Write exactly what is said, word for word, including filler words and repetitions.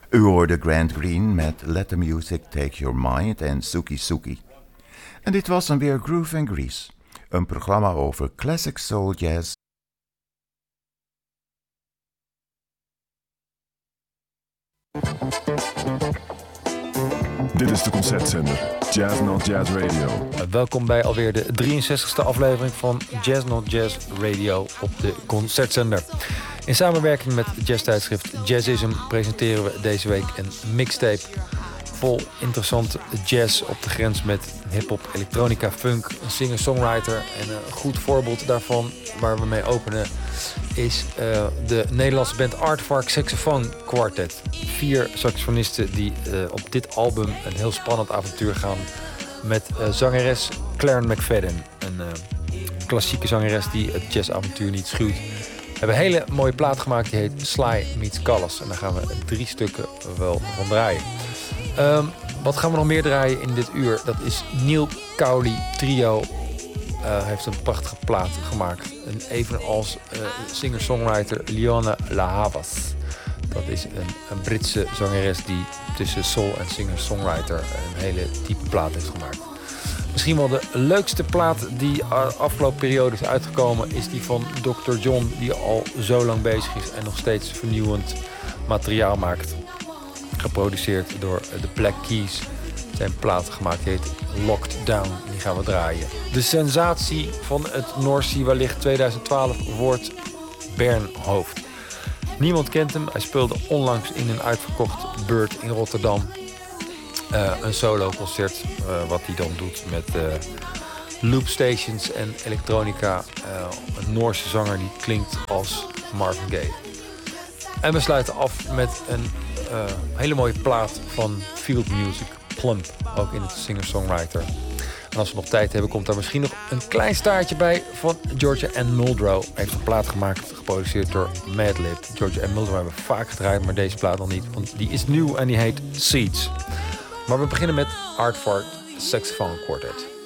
U hoorde Grant Green met Let the Music Take Your Mind en Suki Suki. En dit was dan weer Groove and Grease, een programma over classic soul jazz. Dit is de Concertzender, Jazz Not Jazz Radio. Welkom bij alweer de drieënzestigste aflevering van Jazz Not Jazz Radio op de Concertzender. In samenwerking met jazztijdschrift Jazzism presenteren we deze week een mixtape vol interessante jazz op de grens met hip-hop, elektronica, funk, een singer-songwriter. En een goed voorbeeld daarvan waar we mee openen is uh, de Nederlandse band Aardvark Saxophone Quartet. Vier saxofonisten die uh, op dit album een heel spannend avontuur gaan met uh, zangeres Claren McFadden. Een uh, klassieke zangeres die het jazzavontuur niet schuwt. We hebben een hele mooie plaat gemaakt, die heet Sly Meets Callas. En daar gaan we drie stukken wel van draaien. Um, wat gaan we nog meer draaien in dit uur? Dat is Neil Cowley Trio. Uh, heeft een prachtige plaat gemaakt. En evenals uh, singer-songwriter Leona La Havas. Dat is een, een Britse zangeres die tussen soul en singer-songwriter een hele diepe plaat heeft gemaakt. Misschien wel de leukste plaat die afgelopen periode is uitgekomen is die van dokter John, die al zo lang bezig is en nog steeds vernieuwend materiaal maakt. Geproduceerd door de Black Keys. Zijn plaat gemaakt, die heet Locked Down. Die gaan we draaien. De sensatie van het North Sea wellicht tweeduizend twaalf wordt Bernd Hoofd. Niemand kent hem. Hij speelde onlangs in een uitverkocht Beurt in Rotterdam. Uh, een solo concert uh, wat hij dan doet met uh, loopstations en elektronica. Uh, een Noorse zanger die klinkt als Marvin Gaye. En we sluiten af met een uh, hele mooie plaat van Field Music, Plump, ook in het singer-songwriter. En als we nog tijd hebben, komt daar misschien nog een klein staartje bij van Georgia Ann Muldrow. Hij heeft een plaat gemaakt, geproduceerd door Madlib. Georgia Ann Muldrow hebben we vaak gedraaid, maar deze plaat nog niet, want die is nieuw en die heet Seeds. Maar we beginnen met Aardvark Saxophone Quartet.